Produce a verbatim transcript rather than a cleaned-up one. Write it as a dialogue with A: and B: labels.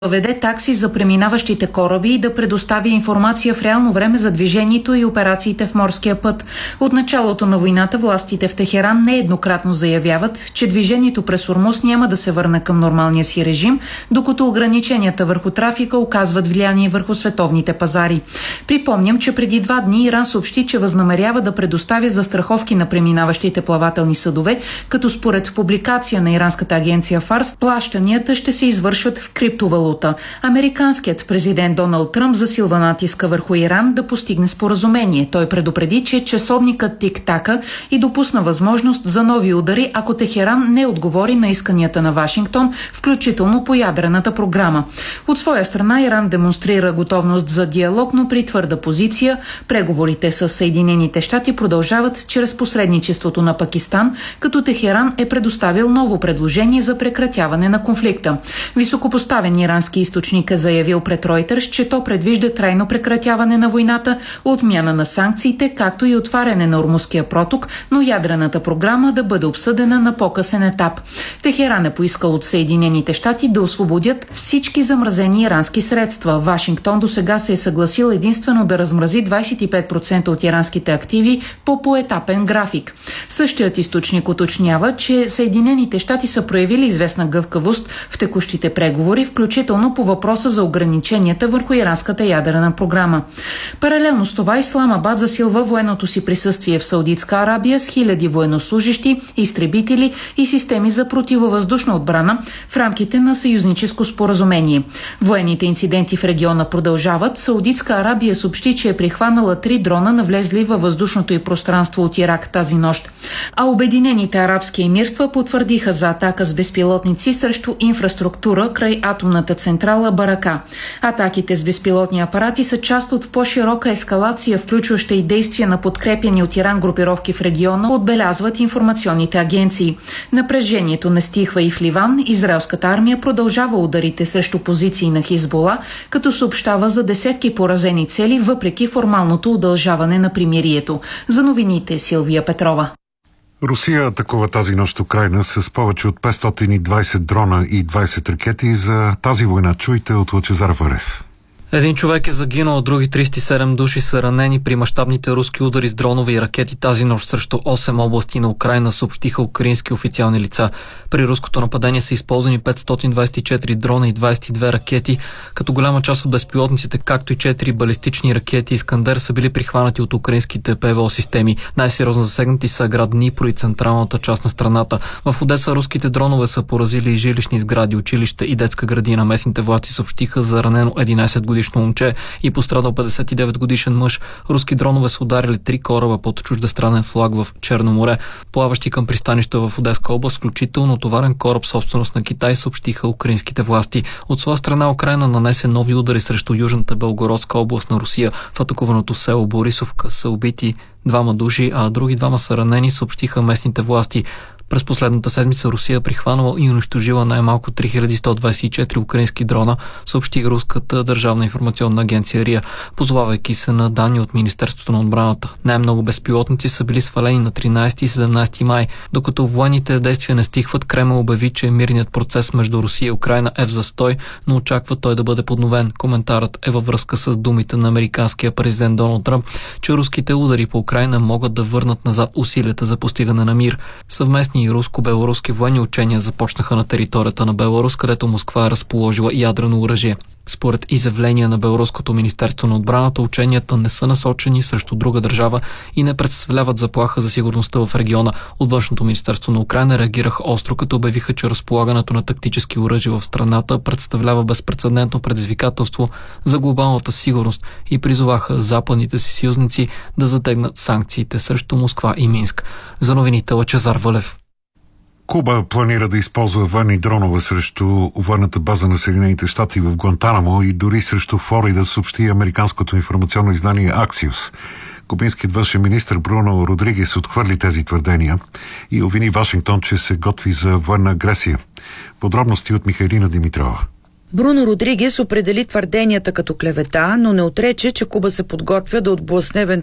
A: въведе такси за преминаващите кораби и да предостави информация в реално време за движението и операциите в морския път. От началото на войната властите в Техеран нееднократно заявяват, че движението през Ормуз няма да се върне към нормалния си режим, докато ограниченията върху трафика оказват влияние върху световните пазари. Припомням, че преди два дни Иран съобщи, че възнамерява да предоставя застраховки на преминаващите плавателни съдове, като според публикация на иранската агенция Фарс, плащанията ще се извършват в криптовалута. Американският президент Доналд Тръмп засилва натиска върху Иран да постигне споразумение. Той предупреди, че часовникът тик-така и допусна възможност за нови удари, ако Техеран не отговори на исканията на Вашингтон, включително по ядрената програма. От своя страна Иран демонстрира готовност за диалог, но при твърда позиция. Преговорите с Съединените щати продължават чрез посредничеството на Пакистан, като Техеран е предоставил ново предложение за прекратяване на конфликта. Високопоставен ирански източник е заявил пред Ройтерс, че то предвижда трайно прекратяване на войната, отмяна на санкциите, както и отваряне на Ормузския проток, но ядрената програма да бъде обсъдена на по-късен етап. Техеран е поискал от Съединените щати да освободят всички замразени ирански средства. Вашингтон досега се е съгласил единствено да размрази двадесет и пет процента от иранските активи по поетапен график. Същият източник уточнява, че Съединените щати са проявили известна гъвкавост в текущите преговори, включително по въпроса за ограниченията върху иранската ядрена програма. Паралелно с това Исламабад засилва военното си присъствие в Саудитска Арабия с хиляди военнослужещи, изтребители и системи за противовъздушна отбрана в рамките на съюзническо споразумение. Военните инциденти в региона продължават. Саудитска Арабия съобщи, че е прихванала три дрона, навлезли във въздушното и пространство от Ирак тази нощ. А Обединените арабски емирства потвърдиха за атака с безпилотници срещу инфраструктура край атомната централа Барака. Атаките с безпилотни апарати са част от по-широка ескалация, включваща и действия на подкрепяни от Иран групировки в региона, отбелязват информационните агенции. Напрежението не стихва и в Ливан. Израелската армия продължава ударите срещу позиции на Хизбола, като съобщава за десетки поразени цели, въпреки формалното удължаване на примирието. За новините Силвия Петрова.
B: Русия атакува тази нощ Украйна с повече от петстотин и двадесет дрона и двадесет ракети. За тази война чуйте от Лъчезар Върев.
C: Един човек е загинал, а други тридесет и седем души са ранени при мащабните руски удари с дронове и ракети тази нощ срещу осем области на Украйна, съобщиха украински официални лица. При руското нападение са използвани петстотин двадесет и четири дрона и двадесет и две ракети, като голяма част от безпилотниците, както и четири балистични ракети Искандер са били прихванати от украинските ПВО системи. Най-сериозно засегнати са град Днипро и централната част на страната. В Одеса руските дронове са поразили и жилищни сгради, училище и детска градина. Местните власти съобщиха за ранено единадесет годишно момче и пострадал петдесет и девет годишен мъж. Руски дронове са ударили три кораба под чуждестранен флаг в Черно море, плаващи към пристанището в Одеска област, включително товарен кораб собственост на Китай, съобщиха украинските власти. От своя страна Украйна нанесе нови удари срещу южната Белгородска област на Русия. В атакуваното село Борисовка са убити двама души, а други двама са ранени, съобщиха местните власти. През последната седмица Русия прихванала и унищожила най-малко три хиляди сто двадесет и четири украински дрона, съобщи руската държавна информационна агенция РИА, позовавайки се на данни от Министерството на отбраната. Най-много безпилотници са били свалени на тринадесети и седемнадесети май. Докато военните действия не стихват, Кремъл обяви, че мирният процес между Русия и Украйна е в застой, но очаква той да бъде подновен. Коментарът е във връзка с думите на американския президент Доналд Тръмп, че руските удари по Украйна могат да върнат назад усилията за постигане на мир. Съвместни и руско-белоруски военни учения започнаха на територията на Беларус, където Москва е разположила ядрено оръжие. Според изявления на Белоруското министерство на отбраната, ученията не са насочени срещу друга държава и не представляват заплаха за сигурността в региона. От Външното министерство на Украйна реагираха остро, като обявиха, че разполагането на тактически оръжия в страната представлява безпрецедентно предизвикателство за глобалната сигурност и призоваха западните си съюзници да затегнат санкциите срещу Москва и Минск. За новините Лъчезар Вълев.
B: Куба планира да използва военни дронове срещу военната база на Съединените щати в Гуантанамо и дори срещу Флорида, съобщи американското информационно издание Аксиос. Кубинският външен министър Бруно Родригес отхвърли тези твърдения и обвини Вашингтон, че се готви за военна агресия. Подробности от Михайлина Димитрова.
D: Бруно Родригес определи твърденията като клевета, но не отрече, че Куба се подготвя да отблъсне